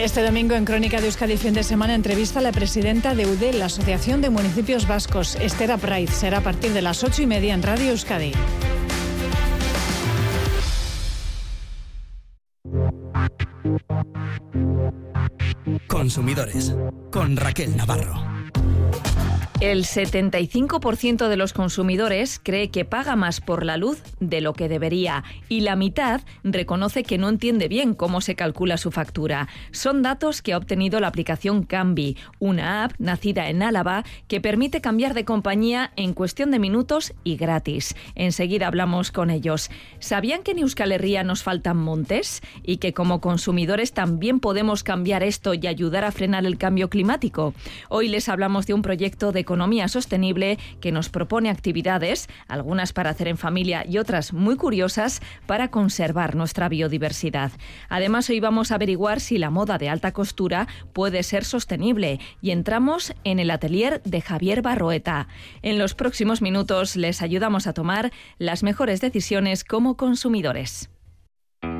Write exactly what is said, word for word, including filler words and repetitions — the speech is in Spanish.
Este domingo en Crónica de Euskadi fin de semana entrevista a la presidenta de UDEL, la Asociación de Municipios Vascos, Esther Apraiz. Será a partir de las ocho y media en Radio Euskadi. Consumidores, con Raquel Navarro. El setenta y cinco por ciento de los consumidores cree que paga más por la luz de lo que debería y la mitad reconoce que no entiende bien cómo se calcula su factura. Son datos que ha obtenido la aplicación Cambi, una app nacida en Álava que permite cambiar de compañía en cuestión de minutos y gratis. Enseguida hablamos con ellos. ¿Sabían que en Euskal Herria nos faltan montes y que como consumidores también podemos cambiar esto y ayudar a frenar el cambio climático? Hoy les hablamos de un proyecto de economía sostenible que nos propone actividades, algunas para hacer en familia y otras muy curiosas para conservar nuestra biodiversidad. Además, hoy vamos a averiguar si la moda de alta costura puede ser sostenible y entramos en el atelier de Javier Barroeta. En los próximos minutos les ayudamos a tomar las mejores decisiones como consumidores.